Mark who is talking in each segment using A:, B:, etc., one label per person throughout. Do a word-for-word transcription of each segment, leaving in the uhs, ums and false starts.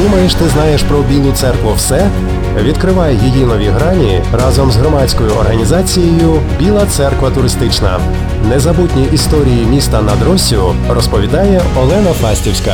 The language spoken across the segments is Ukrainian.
A: Думаєш, ти знаєш про Білу церкву все? Відкривай її нові грані разом з громадською організацією «Біла церква туристична». Незабутні історії міста над Россю розповідає Олена Фастівська.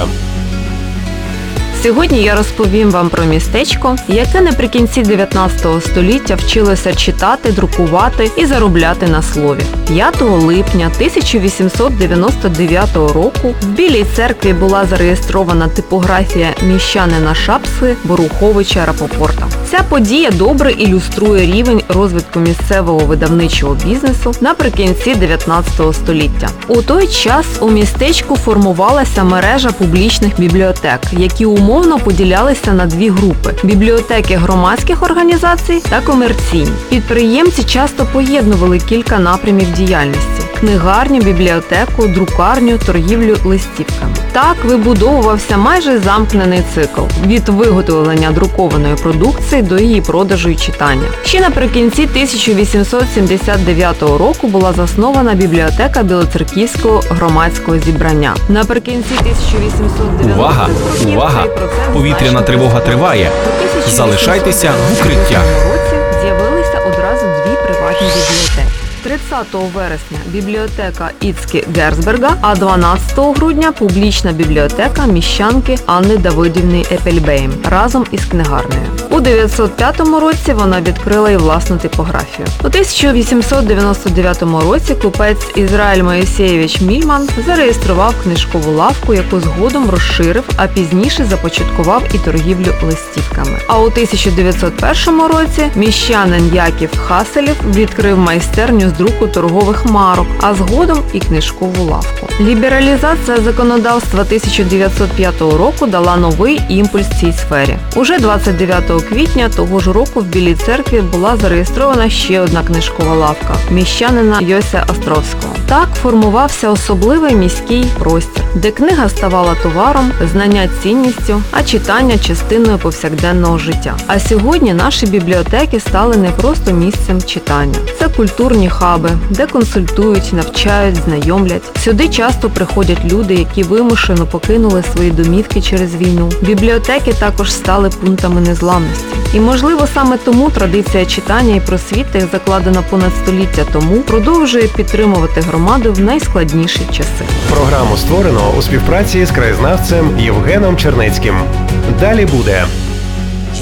B: Сьогодні я розповім вам про містечко, яке наприкінці дев'ятнадцятого століття вчилося читати, друкувати і заробляти на слові. п'ятого липня тисяча вісімсот дев'яносто дев'ятого року в Білій церкві була зареєстрована типографія міщанина Шапси Боруховича Рапопорта. Ця подія добре ілюструє рівень розвитку місцевого видавничого бізнесу наприкінці дев'ятнадцятого століття. У той час у містечку формувалася мережа публічних бібліотек, які умовно поділялися на дві групи – бібліотеки громадських організацій та комерційні. Підприємці часто поєднували кілька напрямів діяльності – книгарню, бібліотеку, друкарню, торгівлю листівками. Так вибудовувався майже замкнений цикл – від виготовлення друкованої продукції до її продажу і читання. Ще наприкінці тисяча вісімсот сімдесят дев'ятого року була заснована бібліотека Білоцерківського громадського зібрання. Наприкінці тисяча вісімсот дев'яностих років
C: Увага! Повітряна тривога триває. Залишайтеся в укриттях.
B: У році з'явилися одразу дві приватні бібліотеки. тридцятого вересня бібліотека Іцкі Герцберга, а дванадцятого грудня публічна бібліотека міщанки Анни Давидівни Епельбейм разом із книгарнею. У дев'ятсот п'ятому році вона відкрила і власну типографію. У тисяча вісімсот дев'яносто дев'ятому році купець Ізраїль Моїсеєвич Мільман зареєстрував книжкову лавку, яку згодом розширив, а пізніше започаткував і торгівлю листівками. А у тисяча дев'ятсот першому році міщанин Яків Хаселєв відкрив майстерню з друку торгових марок, а згодом і книжкову лавку. Лібералізація законодавства тисяча дев'ятсот п'ятого року дала новий імпульс цій сфері. Уже двадцять дев'ятого квітня того ж року в Білій церкві була зареєстрована ще одна книжкова лавка – міщанина Йося Островського. Так формувався особливий міський простір, де книга ставала товаром, знання цінністю, а читання – частиною повсякденного життя. А сьогодні наші бібліотеки стали не просто місцем читання. Це культурні хаби, де консультують, навчають, знайомлять. Сюди часто приходять люди, які вимушено покинули свої домівки через війну. Бібліотеки також стали пунктами незламності. І, можливо, саме тому традиція читання і просвіти, закладена понад століття тому, продовжує підтримувати громаду в найскладніші часи.
A: Програму створено у співпраці з краєзнавцем Євгеном Чернецьким. Далі буде.